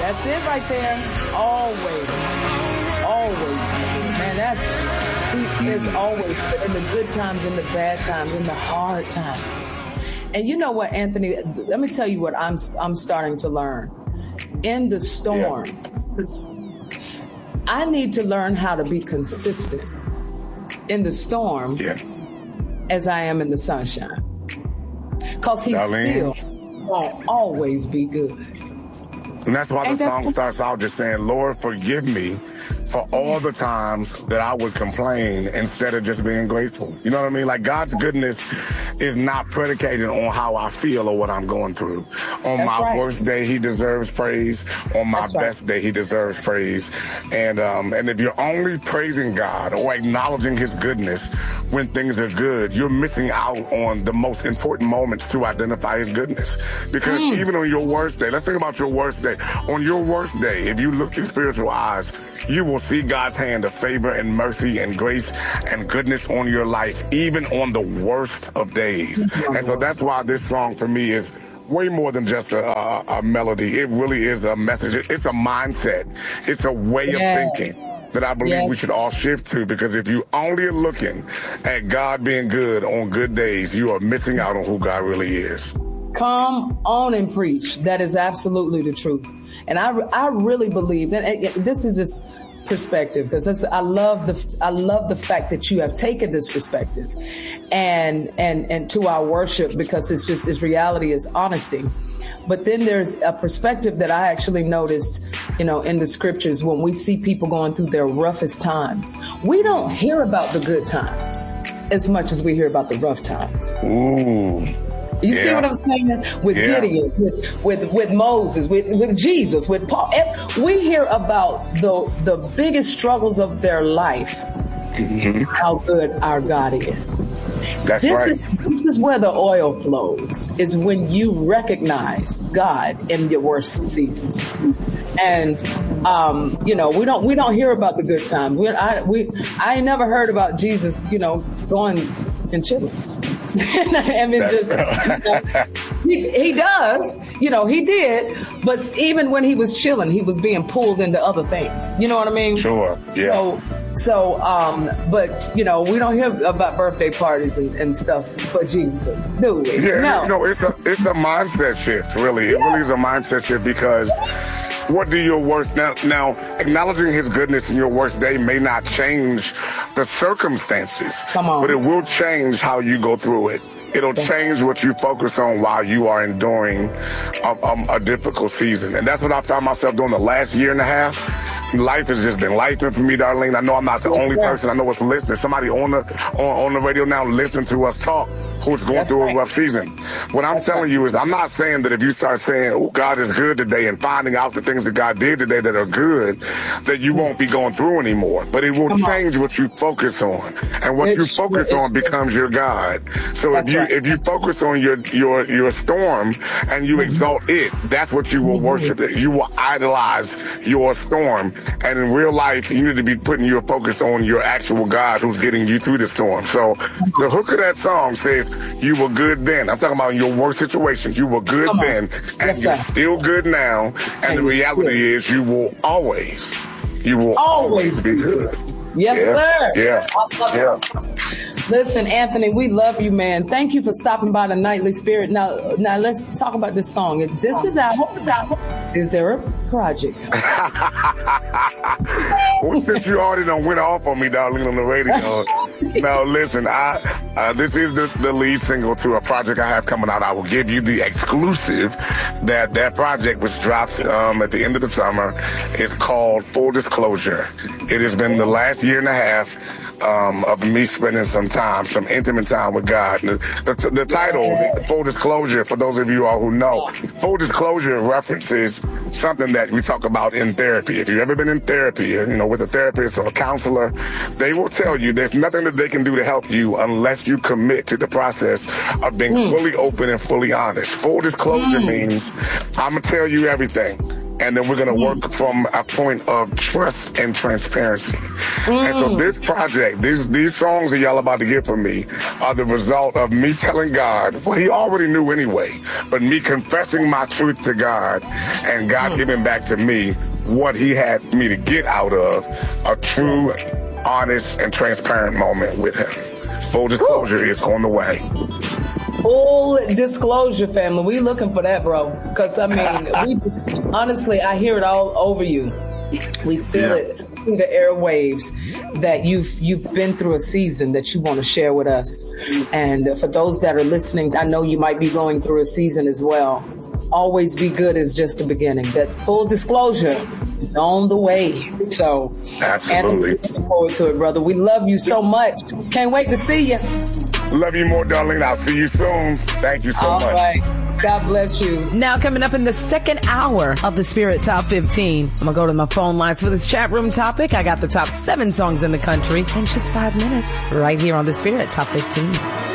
That's it right there. Always. Always. Man, he is always in the good times, in the bad times, in the hard times. And you know what, Anthony? Let me tell you what I'm starting to learn. In the storm, I need to learn how to be consistent in the storm as I am in the sunshine. Because he still won't always be good. And that's why the song starts out just saying, Lord, forgive me for all the times that I would complain instead of just being grateful. You know what I mean? Like, God's goodness is not predicated on how I feel or what I'm going through. On my worst day, he deserves praise. On my best day, he deserves praise. And if you're only praising God or acknowledging his goodness when things are good, you're missing out on the most important moments to identify his goodness. Because even on your worst day, let's think about your worst day. On your worst day, if you look through spiritual eyes, you will see God's hand of favor and mercy and grace and goodness on your life, even on the worst of days. And so that's why this song for me is way more than just a melody. It really is a message. It's a mindset. It's a way of thinking that I believe we should all shift to, because if you only are looking at God being good on good days, you are missing out on who God really is. Come on and preach. That is absolutely the truth. And I really believe that this is just perspective, because I love the fact that you have taken this perspective and to our worship, because its reality is honesty. But then there's a perspective that I actually noticed, in the scriptures when we see people going through their roughest times. We don't hear about the good times as much as we hear about the rough times. Ooh. You see what I'm saying? With Gideon, with Moses, with Jesus, with Paul. We hear about the biggest struggles of their life, how good our God is. This is where the oil flows, is when you recognize God in your worst seasons. And we don't hear about the good times. I never heard about Jesus, going and chilling. I mean, he does, he did, but even when he was chilling, he was being pulled into other things. You know what I mean? Sure. Yeah. But we don't hear about birthday parties and stuff for Jesus, do we? Yeah, no. It's a mindset shift, really. It really is a mindset shift, because what do your worst now acknowledging his goodness in your worst day may not change the circumstances, but it will change how you go through it. It'll change what you focus on while you are enduring a difficult season. And that's what I found myself doing the last year and a half. Life has just been life for me, Darlene. I know I'm not the only person. I know it's listening. Somebody on the radio now listening to us talk who's going through a rough season. What I'm telling you is, I'm not saying that if you start saying, oh, God is good today, and finding out the things that God did today that are good, that you won't be going through anymore. But it will change what you focus on. And what you focus on becomes your God. So if you focus on your storm and you exalt it, that's what you will worship. You will idolize your storm. And in real life, you need to be putting your focus on your actual God who's getting you through the storm. So the hook of that song says, you were good then. I'm talking about in your worst situation. You were good then, and you're still good now. And the reality is, you will always be good. Yes, sir. Yeah. Listen, Anthony, we love you, man. Thank you for stopping by the Nightly Spirit. Now let's talk about this song. This is out. Is there a project? Well, since you already done went off on me, darling, on the radio. Now, listen, this is the lead single to a project I have coming out. I will give you the exclusive that project, which drops at the end of the summer, is called Full Disclosure. It has been the last year and a half of me spending some intimate time with God. The title, Full Disclosure, for those of you all who know, Full Disclosure references something that we talk about in therapy. If you've ever been in therapy, with a therapist or a counselor, they will tell you there's nothing that they can do to help you unless you commit to the process of being fully open and fully honest. Full disclosure means I'm going to tell you everything. and then we're going to work from a point of trust and transparency. And so this project, these songs that y'all about to get from me are the result of me telling God, well, he already knew anyway, but me confessing my truth to God and God giving back to me what he had me to get out of a true, honest, and transparent moment with him. Full disclosure is on the way. Full disclosure, family. We looking for that, bro. Because, I mean, honestly, I hear it all over you. We feel it through the airwaves that you've been through a season that you want to share with us. And for those that are listening, I know you might be going through a season as well. Always Be Good is just the beginning. That full disclosure is on the way. So, absolutely. And I'm looking forward to it, brother. We love you so much. Can't wait to see you. Love you more, darling. I'll see you soon. Thank you so much. All right. God bless you. Now, coming up in the second hour of the Spirit Top 15, I'm going to go to my phone lines for this chat room topic. I got the top 7 songs in the country in just 5 minutes right here on the Spirit Top 15.